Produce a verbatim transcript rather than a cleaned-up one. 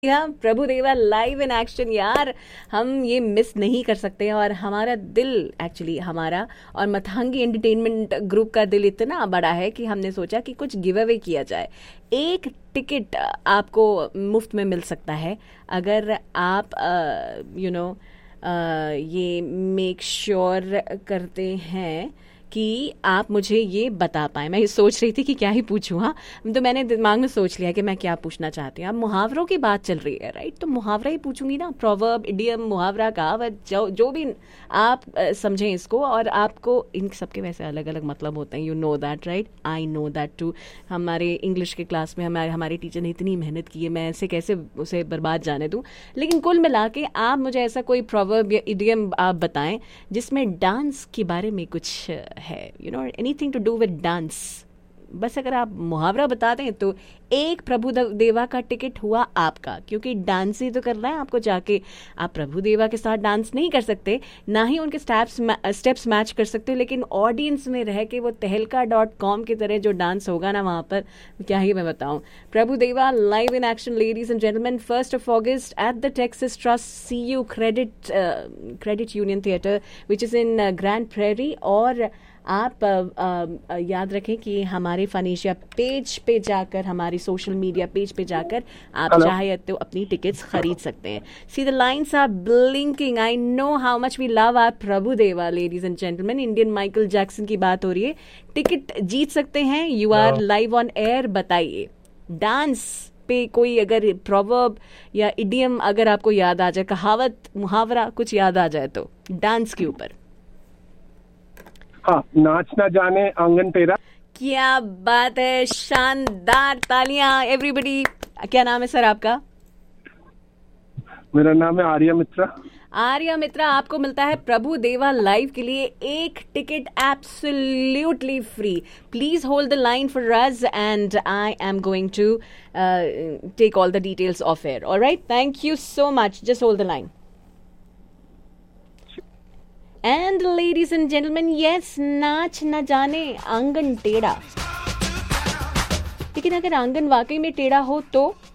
हाँ, प्रभु देवा live in action यार। हम ये मिस नहीं कर सकते हैं और हमारा दिल एक्चुअली हमारा और मथांगी एंटरटेनमेंट ग्रुप का दिल इतना बड़ा है कि हमने सोचा कि कुछ गिव अवे किया जाए। एक टिकट आपको मुफ्त में मिल सकता है अगर आप यू नो ये मेक श्योर करते हैं कि आप मुझे ये बता पाए। मैं ये सोच रही थी कि क्या ही पूछूं। हाँ, तो मैंने दिमाग में सोच लिया कि मैं क्या पूछना चाहती हूँ। अब मुहावरों की बात चल रही है, राइट? तो मुहावरा ही पूछूंगी ना। प्रोवर्ब, इडियम, मुहावरा, कहावत, जो जो भी आप uh, समझें इसको। और आपको इन सबके वैसे अलग अलग मतलब होते हैं, you know that, right? I know that to. हमारे इंग्लिश के क्लास में हमारे हमारे टीचर ने इतनी मेहनत की है, मैं ऐसे कैसे उसे बर्बाद जाने दूँ। लेकिन कुल मिला के आप मुझे ऐसा कोई प्रोवर्ब या इडियम आप बताएं जिसमें डांस के बारे में कुछ है, you know, anything to do with dance. बस अगर आप मुहावरा बता दें तो एक प्रभु देवा का टिकट हुआ आपका, क्योंकि डांस ही तो करना है आपको जाके। आप प्रभु देवा के साथ डांस नहीं कर सकते, ना ही उनके स्टेप्स स्टेप्स मैच कर सकते, लेकिन ऑडियंस में रह के वो तहलका डॉट कॉम की तरह जो डांस होगा ना वहां पर, क्या ही मैं बताऊं। प्रभु देवा live in action, ladies and gentleman, first of August at the Texas trust C you credit credit union theatre which is in grand prairie. और आप आ, आ, याद रखें कि हमारे फनेशिया पेज पे जाकर, हमारी सोशल मीडिया पेज पे जाकर आप चाहे तो अपनी टिकट्स खरीद सकते हैं। See the lines are blinking, I know how much we love our प्रभु देवा। Ladies and gentleman, Indian Michael Jackson की बात हो रही है। टिकट जीत सकते हैं, you are live on air. बताइए, डांस पे कोई अगर प्रोवर्ब या इडियम अगर आपको याद आ जाए, कहावत, मुहावरा कुछ याद आ जाए तो डांस के ऊपर। हाँ, नाच ना जाने आंगन तेरा। क्या बात है, शानदार, तालियां एवरीबॉडी। क्या नाम है सर आपका? मेरा नाम है आर्या मित्रा। आर्या मित्रा, आपको मिलता है प्रभु देवा लाइव के लिए एक ticket absolutely free. Please hold the line for us and I am going to take all the details of air. Alright, thank you so much, just hold the line. And ladies and gentlemen, yes, नाच न जाने आंगन टेढ़ा। लेकिन अगर आंगन वाकई में टेढ़ा हो तो